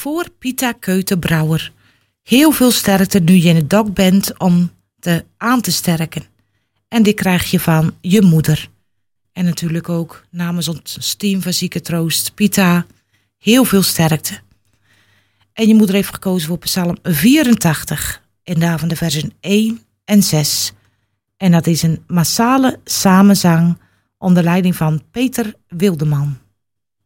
voor Pita Keuter-Brouwer. Heel veel sterkte nu je in het dak bent om aan te sterken. En dit krijg je van je moeder. En natuurlijk ook namens ons team van Zieke Troost, Pita, heel veel sterkte. En je moeder heeft gekozen voor Psalm 84 en daarvan de versen 1 en 6. En dat is een massale samenzang onder leiding van Peter Wildeman.